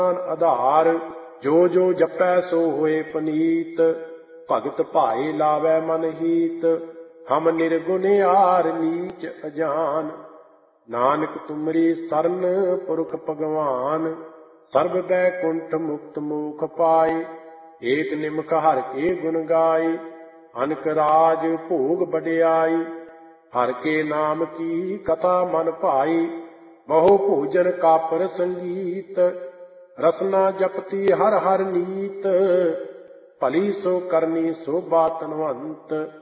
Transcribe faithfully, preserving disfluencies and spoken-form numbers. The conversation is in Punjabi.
ਆਧਾਰ। ਜੋ ਜੋ ਜਪੈ ਸੋ ਹੋਏ ਪਨੀਤ, ਭਗਤ ਭਾਏ ਲਾਵੈ ਮਨ ਹੀਤ। ਹਮ ਨਿਰਗੁਣਿਆਰ ਨੀਚ ਅਜਾਨ, ਨਾਨਕ ਤੁਮਰੀ ਸਰਨ ਪੁਰਖ ਭਗਵਾਨ। ਸਰਬ ਬੈਕੁੰਠ ਮੁਕਤ ਮੋਖ ਪਾਏ, ਏਕ ਨਿਮਖ ਹਰਿ ਕੇ ਗੁਣ ਗਾਏ। ਅਨਕ ਰਾਜ ਭੋਗ ਬਡਿਆਈ, ਹਰਿ ਕੇ ਨਾਮ ਕੀ ਕਥਾ ਮਨ ਭਾਈ। ਬਹੁ ਭੋਜਨ ਕਾਪਰ ਸੰਗੀਤ, ਰਸਨਾ ਜਪਤੀ ਹਰ ਹਰ ਨੀਤ। ਭਲੀ ਸੋ ਕਰਨੀ ਸੋਭਾ ਧਨਵੰਤ,